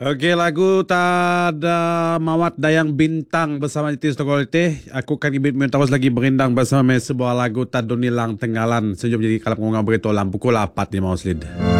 Okey, lagu tak ada Mawat Dayang Bintang bersama Itis Tokolte. Aku akan terus lagi berindang bersama sebuah lagu tak dunilang tenggalan. Sejauh jadi kalau ngomong beritahu pukul 4 di Mauslid.